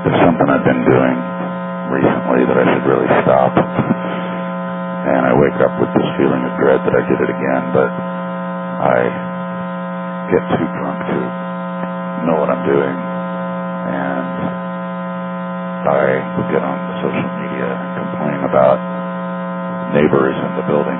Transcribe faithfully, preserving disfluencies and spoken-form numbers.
There's something I've been doing recently that I should really stop. And I wake up with this feeling of dread that I did it again, but I get too drunk to know what I'm doing. And I get on the social media and complain about neighbors in the building